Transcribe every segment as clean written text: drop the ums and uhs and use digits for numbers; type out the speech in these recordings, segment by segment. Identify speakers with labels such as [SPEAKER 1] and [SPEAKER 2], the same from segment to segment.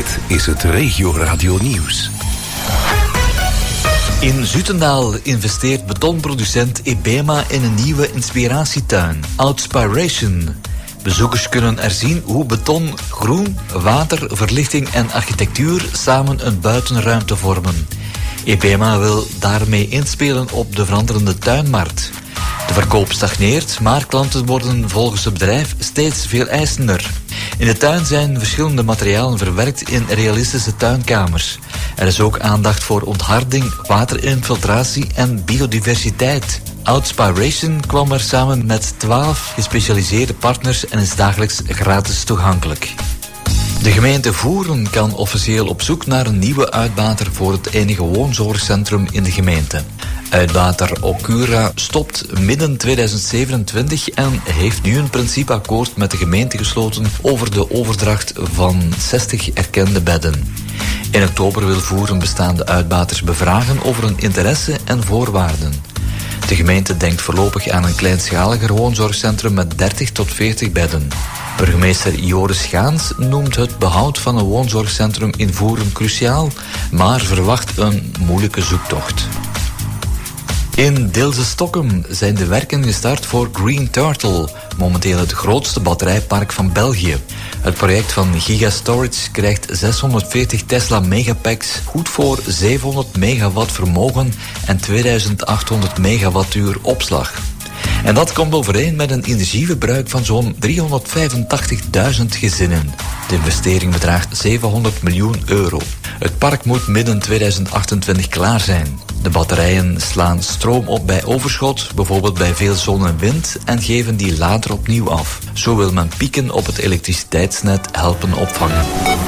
[SPEAKER 1] Dit is het Regio Radio Nieuws.
[SPEAKER 2] In Zutendaal investeert betonproducent Ebema in een nieuwe inspiratietuin, Outspiration. Bezoekers kunnen er zien hoe beton, groen, water, verlichting en architectuur samen een buitenruimte vormen. Ebema wil daarmee inspelen op de veranderende tuinmarkt. De verkoop stagneert, maar klanten worden volgens het bedrijf steeds veel eisender. In de tuin zijn verschillende materialen verwerkt in realistische tuinkamers. Er is ook aandacht voor ontharding, waterinfiltratie en biodiversiteit. Outspiration kwam er samen met 12 gespecialiseerde partners en is dagelijks gratis toegankelijk. De gemeente Voeren kan officieel op zoek naar een nieuwe uitbater voor het enige woonzorgcentrum in de gemeente. Uitbater Okura stopt midden 2027 en heeft nu een principeakkoord met de gemeente gesloten over de overdracht van 60 erkende bedden. In oktober wil Voeren bestaande uitbaters bevragen over hun interesse en voorwaarden. De gemeente denkt voorlopig aan een kleinschaliger woonzorgcentrum met 30 tot 40 bedden. Burgemeester Joris Gaans noemt het behoud van een woonzorgcentrum in Voeren cruciaal, maar verwacht een moeilijke zoektocht. In Dilze-Stokkem zijn de werken gestart voor Green Turtle, momenteel het grootste batterijpark van België. Het project van Gigastorage krijgt 640 Tesla Megapacks, goed voor 700 megawatt vermogen en 2800 megawattuur opslag. En dat komt overeen met een energieverbruik van zo'n 385.000 gezinnen. De investering bedraagt 700 miljoen euro. Het park moet midden 2028 klaar zijn. De batterijen slaan stroom op bij overschot, bijvoorbeeld bij veel zon en wind, en geven die later opnieuw af. Zo wil men pieken op het elektriciteitsnet helpen opvangen.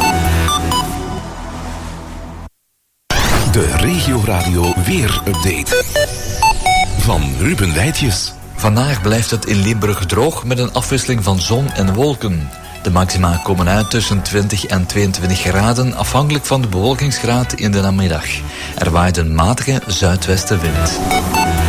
[SPEAKER 1] De Regio Radio Weer-update van Ruben Weitjes.
[SPEAKER 2] Vandaag blijft het in Limburg droog met een afwisseling van zon en wolken. De maxima komen uit tussen 20 en 22 graden, afhankelijk van de bewolkingsgraad in de namiddag. Er waait een matige zuidwestenwind.